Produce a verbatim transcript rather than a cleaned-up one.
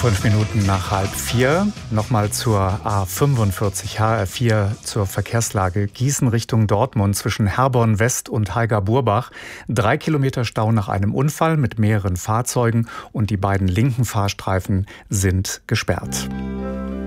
Fünf Minuten nach halb vier. Nochmal zur A fünfundvierzig H R vier zur Verkehrslage. Gießen Richtung Dortmund zwischen Herborn West und Haiger-Burbach. Drei Kilometer Stau nach einem Unfall mit mehreren Fahrzeugen und die beiden linken Fahrstreifen sind gesperrt.